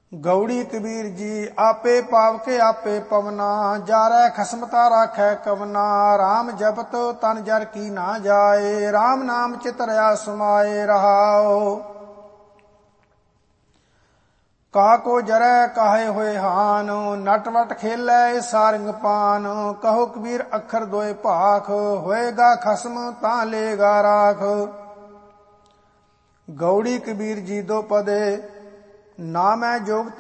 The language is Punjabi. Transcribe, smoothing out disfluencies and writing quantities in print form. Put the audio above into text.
ਗੌੜੀ ਕਬੀਰ ਜੀ ਆਪੇ ਪਾਵਕੇ ਆਪੇ ਪਵਨਾ, ਜਾਰੈ ਖਸਮਤਾ ਰਾਖੈ ਕਵਨਾ। ਰਾਮ ਜਪਤ ਤਨ ਜਰ ਕੀ ਨਾ ਜਾਏ, ਰਾਮ ਨਾਮ ਚਿਤ ਰਿਆ ਸਮਾਏ ਰਹਾਓ। ਕਾ ਕੋ ਜਰੈ ਕਾਹੇ ਹੋਏ ਹਾਨ, ਨਟ ਵਟ ਖੇਲੈ ਸਾਰੰਗ ਪਾਨ। ਕਹੋ ਕਬੀਰ ਅੱਖਰ ਦੋਏ ਭਾਖ, ਹੋਏਗਾ ਖਸਮ ਤਾਂ ਲੇਗਾ ਰਾਖ। ਗੌੜੀ ਕਬੀਰ ਜੀ ਦੋ ਪਦੇ, ਨਾ ਮੈਂ ਜੋਗ